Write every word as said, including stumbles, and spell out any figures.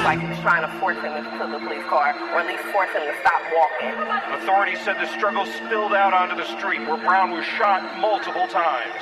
like he was trying to force him into the police car, or at least force him to stop walking. Authorities said the struggle spilled out onto the street where Brown was shot multiple times.